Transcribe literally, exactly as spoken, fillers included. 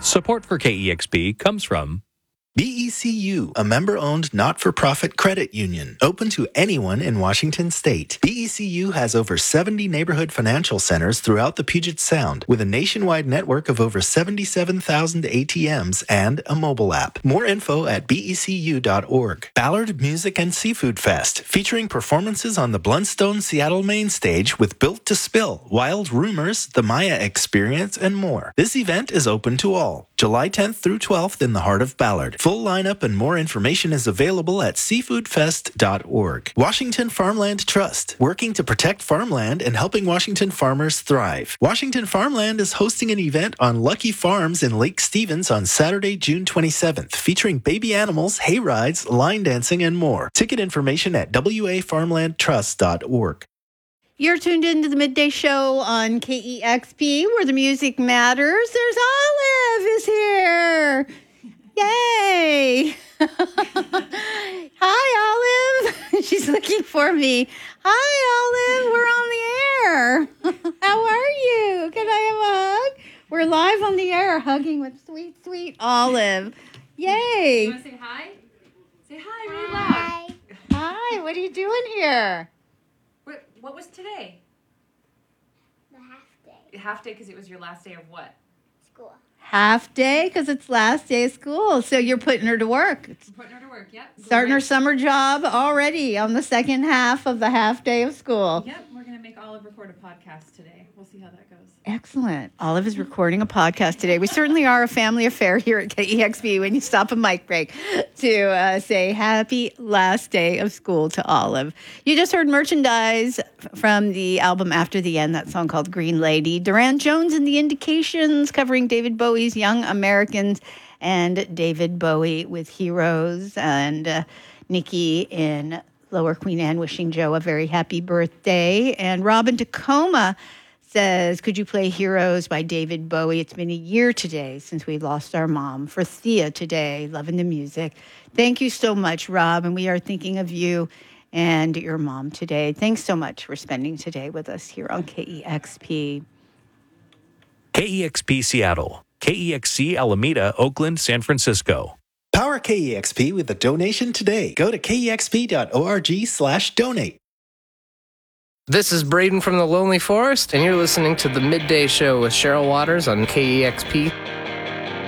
Support for K E X P comes from B E C U, a member-owned not-for-profit credit union, open to anyone in Washington state. B E C U has over seventy neighborhood financial centers throughout the Puget Sound, with a nationwide network of over seventy-seven thousand A T Ms and a mobile app. More info at B E C U dot org. Ballard Music and Seafood Fest, featuring performances on the Blundstone Seattle main stage with Built to Spill, Wild Rumors, The Maya Experience, and more. This event is open to all. July tenth through twelfth in the heart of Ballard. Full lineup and more information is available at seafood fest dot org. Washington Farmland Trust, working to protect farmland and helping Washington farmers thrive. Washington Farmland is hosting an event on Lucky Farms in Lake Stevens on Saturday, June twenty-seventh, featuring baby animals, hay rides, line dancing, and more. Ticket information at w a farmland trust dot org. You're tuned into the Midday Show on K E X P, where the music matters. There's Olive is here. Yay! Hi, Olive. She's looking for me. Hi, Olive. We're on the air. How are you? Can I have a hug? We're live on the air, hugging with sweet, sweet Olive. Yay! You want to say hi? Say hi really loud. Hi. What are you doing here? What, what was today? The half day. Half day because it was your last day of what? School. Half day because it's last day of school. So you're putting her to work. I'm putting her to work, yep. Starting her Great. summer job already on the second half of the half day of school. Yep, we're going to make Olive record a podcast today. We'll see how that goes. Excellent. Olive is recording a podcast today. We certainly are a family affair here at K E X P when you stop a mic break to uh, say happy last day of school to Olive. You just heard Merchandise from the album After the End, that song called Green Lady. Durand Jones and the Indications covering David Bowie's Young Americans, and David Bowie with Heroes, and uh, Nikki in Lower Queen Anne wishing Joe a very happy birthday. And Robin Tacoma says, could you play Heroes by David Bowie? It's been a year today since we lost our mom. For Thea today, loving the music. Thank you so much, Rob, and we are thinking of you and your mom today. Thanks so much for spending today with us here on K E X P. K E X P Seattle, K E X C Alameda, Oakland, San Francisco. Power K E X P with a donation today. Go to k e x p dot org slash donate. This is Braden from the Lonely Forest, and you're listening to the Midday Show with Cheryl Waters on K E X P.